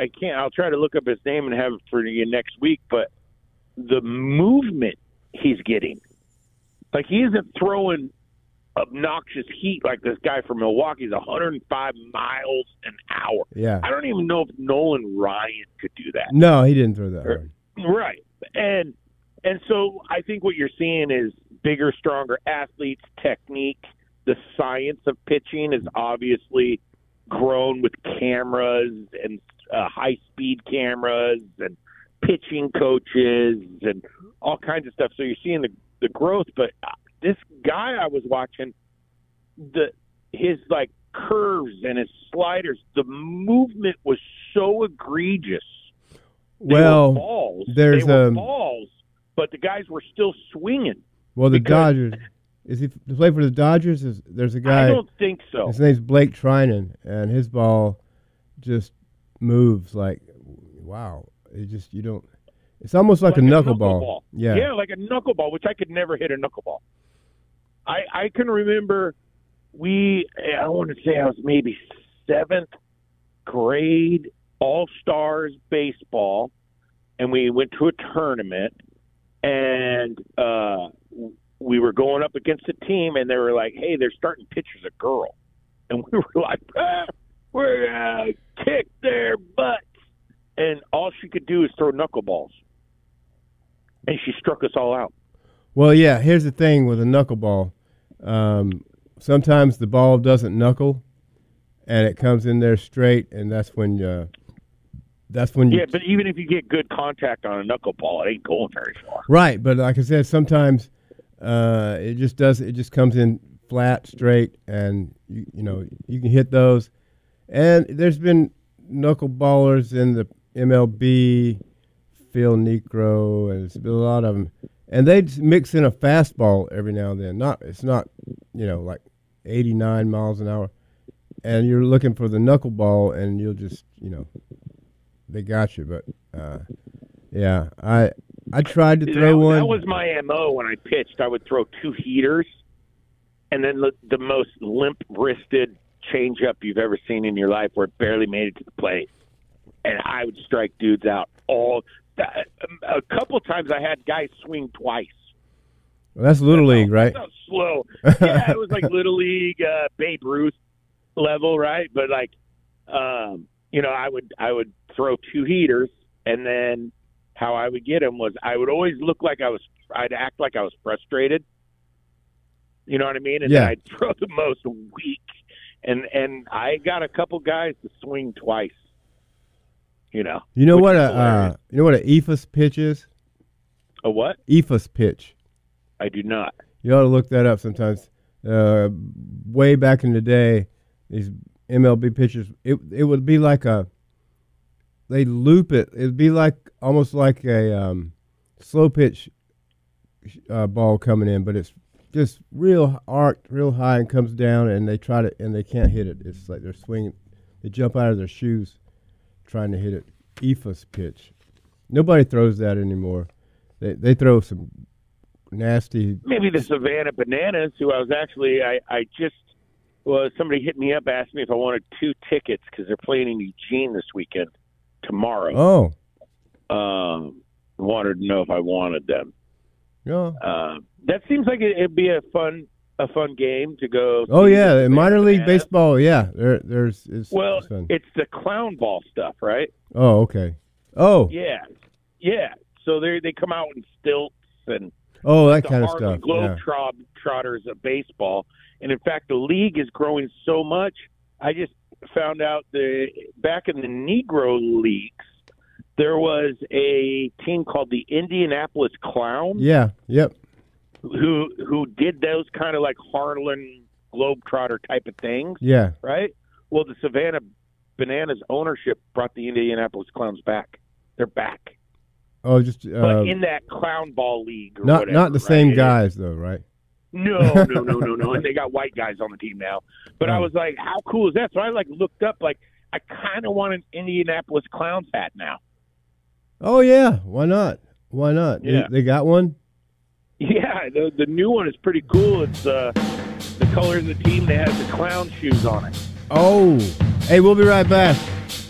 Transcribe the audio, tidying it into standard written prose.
I can't. I'll try to look up his name and have it for you next week. But the movement he's getting, like he isn't throwing obnoxious heat like this guy from Milwaukee's 105 miles an hour. Yeah. I don't even know if Nolan Ryan could do that. No, he didn't throw that hard. Right. And so I think what you're seeing is bigger, stronger athletes, technique. The science of pitching is obviously grown with cameras and high-speed cameras and pitching coaches and all kinds of stuff. So you're seeing the growth. But this guy I was watching, his like curves and his sliders, the movement was so egregious. They were balls, but the guys were still swinging. Well, the Dodgers. Is he to play for the Dodgers? There's a guy. I don't think so. His name's Blake Trinan, and his ball just moves like, wow. You don't. It's almost like a knuckleball. Yeah, like a knuckleball, which I could never hit a knuckleball. I can remember I want to say I was maybe 7th grade All-Stars baseball, and we went to a tournament, and we were going up against a team, and they were like, hey, they're starting pitchers a girl. And we were like, we're going to kick their butts. And all she could do is throw knuckleballs. And she struck us all out. Well, yeah, here's the thing with a knuckleball. Sometimes the ball doesn't knuckle, and it comes in there straight, and that's when you. Yeah, but even if you get good contact on a knuckleball, it ain't going very far. Right, but like I said, sometimes it just comes in flat, straight, and you can hit those. And there's been knuckleballers in the MLB, Phil Niekro, and there's been a lot of them, and they mix in a fastball every now and then. It's not like 89 miles an hour, and you're looking for the knuckleball, and you'll just they got you. But yeah, I tried to throw one. That was my MO when I pitched. I would throw 2 heaters, and then the most limp-wristed changeup you've ever seen in your life, where it barely made it to the plate, and I would strike dudes out a couple times. I had guys swing twice. Well, that's Little League, right? That's slow. Yeah, it was like Little League, Babe Ruth level, right? But like, I would throw 2 heaters, and then how I would get them was I would always look like I'd act like I was frustrated. You know what I mean? And then I'd throw the most weak, and I got a couple guys to swing twice. You know what a ephus pitch is? A what? Ephus pitch. I do not. You ought to look that up sometimes. Way back in the day, these MLB pitchers, it would be like they loop it. It'd be like almost like a slow pitch ball coming in, but it's just real arced, real high, and comes down, and they try to, and they can't hit it. It's like they're swinging. They jump out of their shoes trying to hit it. Ephus pitch. Nobody throws that anymore. They throw some nasty. Maybe the Savannah Bananas, who I was actually, somebody hit me up, asked me if I wanted 2 tickets because they're playing in Eugene this weekend, tomorrow. Oh. Wanted to know if I wanted them. Yeah. That seems like it'd be a fun game to go. Oh yeah, in minor league baseball, yeah. It's fun. It's the clown ball stuff, right? Oh, okay. Oh. Yeah. So they come out in stilts and that kind of stuff. Globetrotters of baseball, and in fact, the league is growing so much. I just found out back in the Negro leagues, there was a team called the Indianapolis Clowns. Yeah. Yep. Who did those kind of like Harlan Globetrotter type of things. Yeah. Right? Well, the Savannah Bananas ownership brought the Indianapolis Clowns back. They're back. Oh, just but in that clown ball league or not whatever. Not the same guys though, right? No. And they got white guys on the team now. But I was like, how cool is that? So I looked up, I kind of want an Indianapolis Clowns hat now. Oh yeah, why not? Yeah. They got one? Yeah, the new one is pretty cool. It's the color of the team. They have the clown shoes on it. Oh, hey, we'll be right back.